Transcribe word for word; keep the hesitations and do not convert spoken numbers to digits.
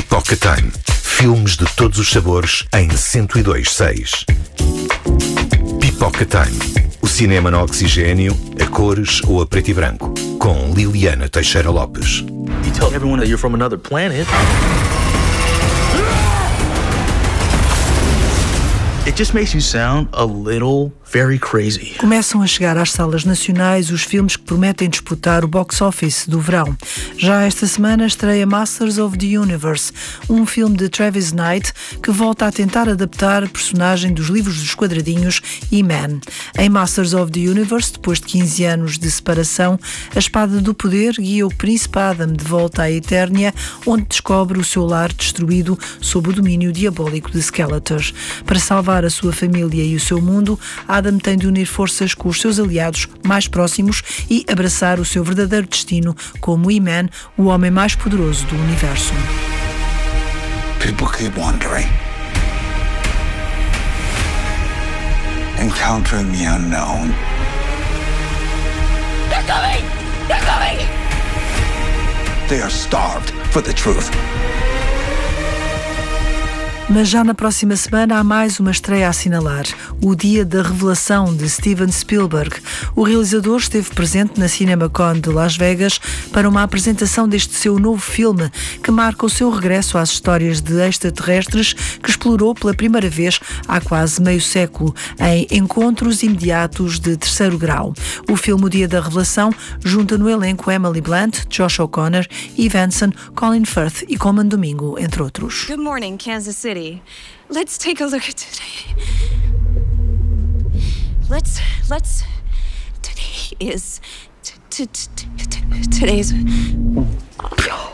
Pipoca Time. Filmes de todos os sabores em cento e dois ponto seis. Pipoca Time. O cinema no oxigênio, a cores ou a preto e branco. Com Liliana Teixeira Lopes. You tell everyone that you're from another planet. It just makes you sound a little very crazy. Começam a chegar às salas nacionais os filmes que prometem disputar o box office do verão. Já esta semana estreia Masters of the Universe, um filme de Travis Knight que volta a tentar adaptar a personagem dos livros dos quadradinhos He-Man. Em Masters of the Universe, depois de quinze anos de separação, a espada do poder guia o príncipe Adam de volta à Eternia, onde descobre o seu lar destruído sob o domínio diabólico de Skeletor. Para salvar a sua família e o seu mundo, Adam tem de unir forças com os seus aliados mais próximos e abraçar o seu verdadeiro destino como He-Man, o homem mais poderoso do universo. People keep wondering, encountering the unknown. They're coming! They're coming! They are starved for the truth. Mas já na próxima semana há mais uma estreia a assinalar, o Dia da Revelação de Steven Spielberg. O realizador esteve presente na CinemaCon de Las Vegas para uma apresentação deste seu novo filme, que marca o seu regresso às histórias de extraterrestres que explorou pela primeira vez há quase meio século, em Encontros Imediatos de Terceiro Grau. O filme O Dia da Revelação junta no elenco Emily Blunt, Josh O'Connor, Eve Anson, Colin Firth e Colman Domingo, entre outros. Good morning, Kansas City. Let's take a look at today. Let's, let's, today is, t- t- t- t- today's...